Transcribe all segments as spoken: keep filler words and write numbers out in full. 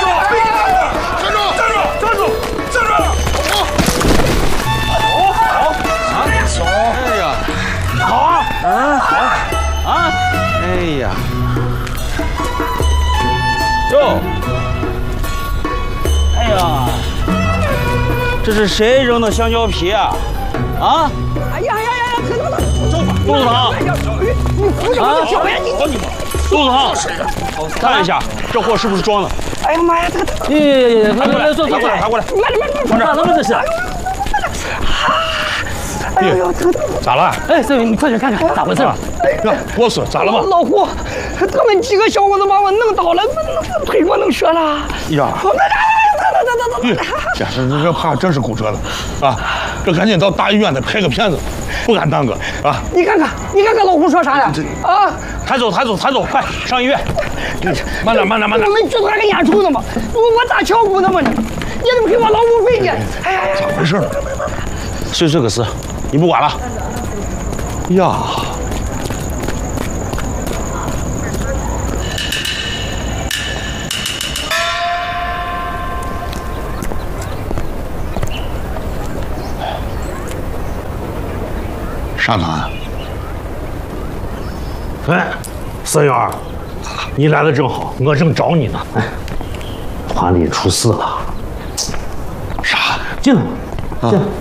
站住！站住！站住！站住！站住！好，好，好，走！ 哎呀， 好啊， 嗯，好啊！哎呀，哟，哎呀，这是谁扔的香蕉皮啊？啊？ 哎呀呀呀呀，疼疼疼！ 肚子疼？ 你扶着我的脚呀！你你肚子疼？看一下，这货是不是装的？ 哎呀妈呀，这个耶耶耶！来来来，坐坐爬过来，爬过来！ 慢点慢点， 团长，怎么这是？ 哎呦呦，疼疼！ 咋了？ 哎，这位你快点看看咋回事吧？ 呀，我说咋了嘛？ 老胡，他们几个小伙子把我弄倒了，那腿给我弄折了。 呀， 这这是这这怕真是骨折了啊！这赶紧到大医院得拍个片子，不敢耽搁啊！ 你看看，你看看老胡说啥呀？啊！ 抬走，抬走，抬走，快上医院！ 慢点，慢点，慢点你！们剧团给演出的吗？我我打敲鼓的吗？你你怎么给我劳务费呢？哎呀呀！ 咋回事？ 就这个事，你不管了。 呀，上哪？ 哎，四元，你来的正好，我正找你呢。哎，团里出事了。 啥？ 进来，进来。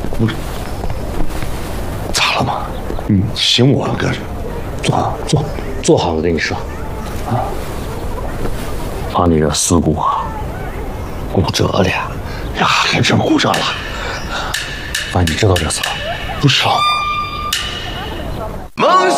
咋了嘛？嗯，醒我了，哥。 坐坐坐好，我跟你说。啊，团里这事故啊，骨折了呀， 还真骨折了。 反正你知道这事了？ 不知道。 梦